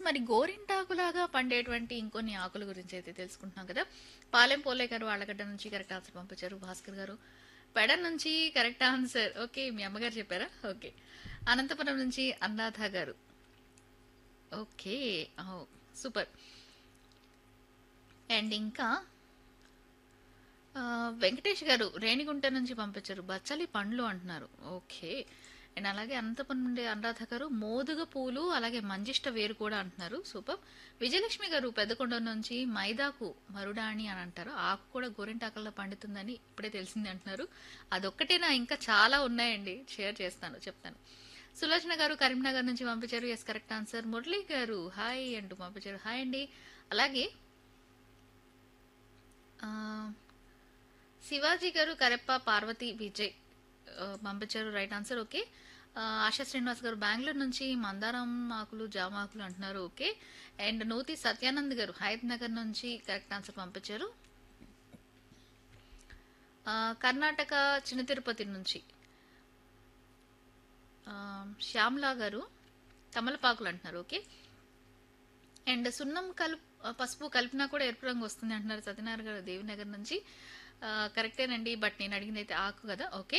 మరి గోరింటాకులాగా పండేటువంటి ఇంకొన్ని ఆకుల గురించి అయితే తెలుసుకుంటున్నాం కదా. పాలెం పోలే గారు ఆళ్ళగడ్డ నుంచి కరెక్ట్ ఆన్సర్ పంపించారు. భాస్కర్ గారు పెడ నుంచి కరెక్ట్ ఆన్సర్. ఓకే, మీ అమ్మగారు చెప్పారా? ఓకే. అనంతపురం నుంచి అనురాధ గారు. ఓకే. Oh, super. అండ్ ఇంకా ఆ, వెంకటేష్ గారు రేణిగుంట నుంచి పంపించారు. బచ్చలి పండ్లు అంటున్నారు. ఓకే. అండ్ అలాగే అనంతపురం నుండి అనురాధ గారు మోదుగ పూలు అలాగే మంజిష్ట వేరు కూడా అంటున్నారు. సూపర్. విజయలక్ష్మి గారు పెద్దకొండ నుంచి మైదాకు మరుడాణి అని అంటారు. ఆకు కూడా గోరింటాకల్లో పండుతుందని ఇప్పుడే తెలిసింది అంటున్నారు. అదొక్కటేనా, ఇంకా చాలా ఉన్నాయండి, షేర్ చేస్తాను, చెప్తాను. సులోచన గారు కరీంనగర్ నుంచి పంపించారు. Yes, correct answer. మురళి గారు హాయ్ అంటూ పంపించారు. హాయ్ అండి. అలాగే ఆ, శివాజీ గారు కరెప్ప పార్వతి విజయ్ పంపించారు. Right answer. Okay. ASHA Srinivas గారు బెంగళూరు నుంచి మందారం ఆకులు జామ ఆకులు అంటున్నారు. ఓకే. అండ్ నూతి సత్యానంద్ గారు హయత్ నగర్ నుంచి కరెక్ట్ ఆన్సర్ పంపించారు. కర్ణాటక చిన్న తిరుపతి నుంచి ఆ, శ్యామ్లా గారు తమలపాకులు అంటున్నారు. ఓకే. అండ్ సున్నం పసుపు కలిపినా కూడా ఎరుపు రంగు వస్తుంది అంటున్నారు సత్యనారాయణ గారు దేవినగర్ నుంచి. కరెక్టేనండి, బట్ నేను అడిగింది అయితే ఆకు కదా. ఓకే.